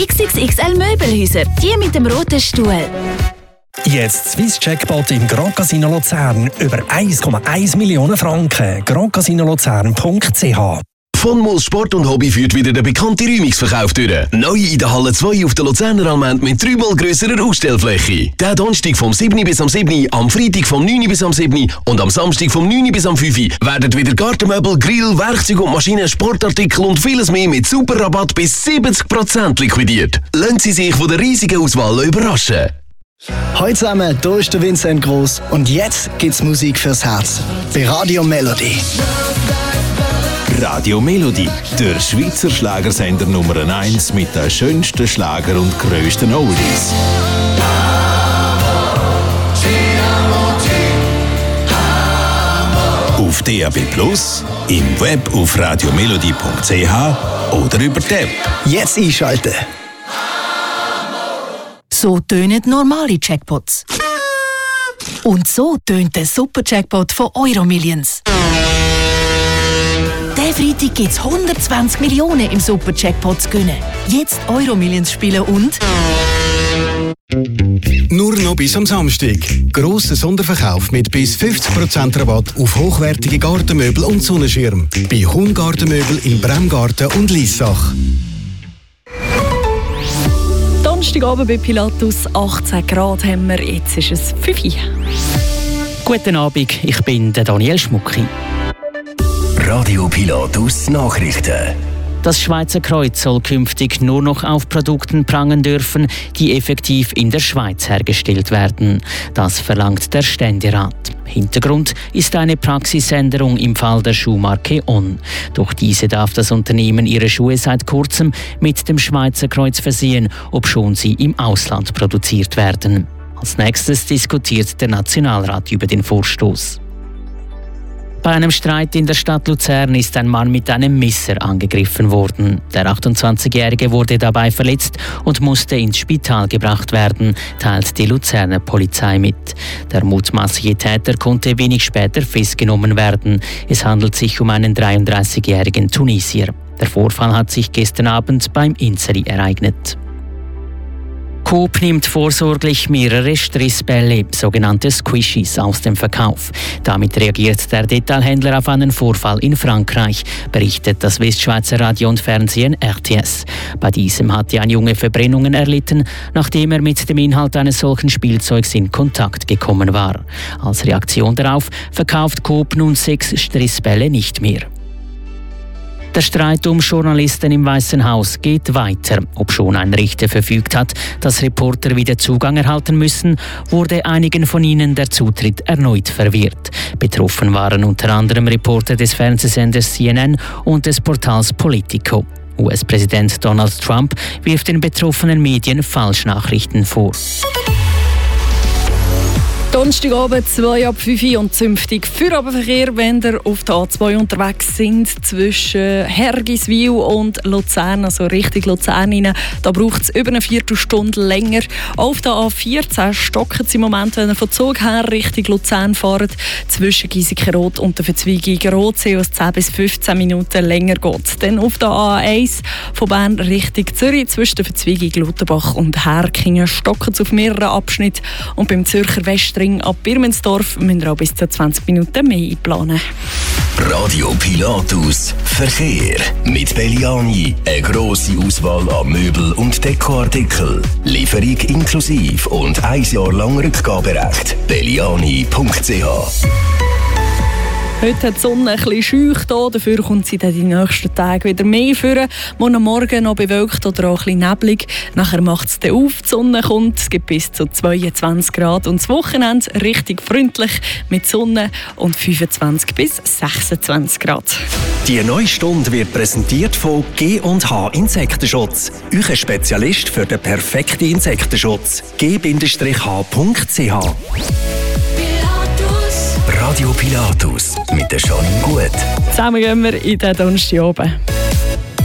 XXXL Möbelhäuser, die mit dem roten Stuhl. Jetzt Swiss Jackpot im Grand Casino Luzern über 1,1 Millionen Franken. grandcasinolozern.ch. Von Moos Sport und Hobby führt wieder der bekannte Räumungsverkauf durch. Neu in der Halle 2 auf der Luzerner Allmend mit 3-mal grösserer Ausstellfläche. Der Donnerstag vom 7. bis am 7., am Freitag vom 9. bis am 7. und am Samstag vom 9. bis am 5. werden wieder Gartenmöbel, Grill, Werkzeug und Maschinen, Sportartikel und vieles mehr mit super Rabatt bis 70% liquidiert. Lassen Sie sich von der riesigen Auswahl überraschen. Hallo zusammen, hier ist der Vincent Gross und jetzt gibt's Musik fürs Herz. Bei Radio Melody. Radio Melody, der Schweizer Schlagersender Nummer 1 mit den schönsten Schlager und grössten Oldies. Auf DAB+, im Web auf radiomelody.ch oder über die App. Jetzt einschalten. So tönen normale Jackpots. Und so tönt der Super-Jackpot von Euromillions. Diesen Freitag gibt es 120 Millionen im Super-Jackpot zu gewinnen. Jetzt Euromillions spielen und... Nur noch bis am Samstag. Grosser Sonderverkauf mit bis 50% Rabatt auf hochwertige Gartenmöbel und Sonnenschirm. Bei Hun Gartenmöbel in Bremgarten und Liessach. Donnerstagabend bei Pilatus, 18 Grad haben wir, jetzt ist es 5 Uhr. Guten Abend, ich bin der Daniel Schmucki. Radio Pilatus Nachrichten. Das Schweizer Kreuz soll künftig nur noch auf Produkten prangen dürfen, die effektiv in der Schweiz hergestellt werden. Das verlangt der Ständerat. Hintergrund ist eine Praxisänderung im Fall der Schuhmarke On. Durch diese darf das Unternehmen ihre Schuhe seit kurzem mit dem Schweizer Kreuz versehen, obschon sie im Ausland produziert werden. Als nächstes diskutiert der Nationalrat über den Vorstoß. Bei einem Streit in der Stadt Luzern ist ein Mann mit einem Messer angegriffen worden. Der 28-Jährige wurde dabei verletzt und musste ins Spital gebracht werden, teilt die Luzerner Polizei mit. Der mutmaßliche Täter konnte wenig später festgenommen werden. Es handelt sich um einen 33-jährigen Tunesier. Der Vorfall hat sich gestern Abend beim Inseri ereignet. Coop nimmt vorsorglich mehrere Stressbälle, sogenannte Squishies, aus dem Verkauf. Damit reagiert der Detailhändler auf einen Vorfall in Frankreich, berichtet das Westschweizer Radio und Fernsehen RTS. Bei diesem hatte ein Junge Verbrennungen erlitten, nachdem er mit dem Inhalt eines solchen Spielzeugs in Kontakt gekommen war. Als Reaktion darauf verkauft Coop nun 6 Stressbälle nicht mehr. Der Streit um Journalisten im Weißen Haus geht weiter. Obschon ein Richter verfügt hat, dass Reporter wieder Zugang erhalten müssen, wurde einigen von ihnen der Zutritt erneut verwehrt. Betroffen waren unter anderem Reporter des Fernsehsenders CNN und des Portals Politico. US-Präsident Donald Trump wirft den betroffenen Medien Falschnachrichten vor. Donnerstagabend 2 ab 5 Uhr und zünftig Feierabendverkehr, wenn ihr auf der A2 unterwegs sind, zwischen Hergiswil und Luzern, also Richtung Luzern rein. Da braucht es über eine Viertelstunde länger. Auf der A14 stocken es im Moment, wenn ihr von Zug her Richtung Luzern fahrt, zwischen Giesikenrot und der Verzweigung Rotsee, was 10 bis 15 Minuten länger geht. Dann auf der A1 von Bern Richtung Zürich, zwischen der Verzweigung Lutherbach und Herkingen stocken es auf mehreren Abschnitten. Und beim Zürcher Westring ab Birmensdorf müssen wir auch bis zu 20 Minuten mehr einplanen. Radio Pilatus Verkehr mit Belliani. Eine grosse Auswahl an Möbel- und Dekoartikel. Lieferung inklusive und 1 Jahr lang Rückgaberecht. Belliani.ch. Heute hat die Sonne ein bisschen scheuch da, dafür kommt sie dann die nächsten Tage wieder mehr vor. Morgen noch bewölkt oder auch ein bisschen neblig. Nachher macht es dann auf, die Sonne kommt, es gibt bis zu 22 Grad und das Wochenende richtig freundlich mit Sonne und 25 bis 26 Grad. Die neue Stunde wird präsentiert von G&H Insektenschutz. Euer Spezialist für den perfekten Insektenschutz. g-h.ch. Radio Pilatus mit der Janine Gut. Zusammen gehen wir in den Donnerstagabend.